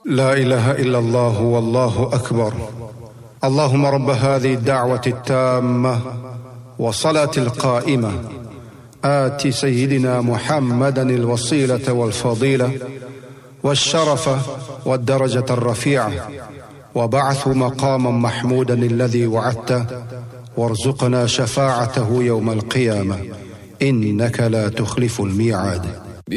لا إله إلا الله والله أكبر. اللهم رب هذه الدعوة التامة والصلاة القائمة آت سيدنا محمدا الوسيلة والفضيلة والشرف والدرجة الرفيعة، وبعث مقاما محمودا الذي وعدته، وارزقنا شفاعته يوم القيامة إنك لا تخلف الميعاد.